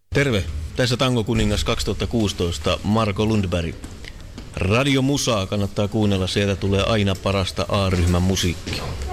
Terve, tässä Tango Kuningas 2016, Marko Lundberg. Radio Musaa kannattaa kuunnella, sieltä tulee aina parasta A-ryhmän musiikkia.